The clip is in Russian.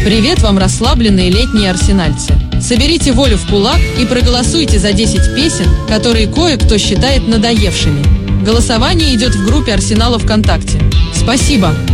Привет вам, расслабленные летние арсенальцы! Соберите волю в кулак и проголосуйте за 10 песен, которые кое-кто считает надоевшими. Голосование идет в группе Арсенала ВКонтакте. Спасибо!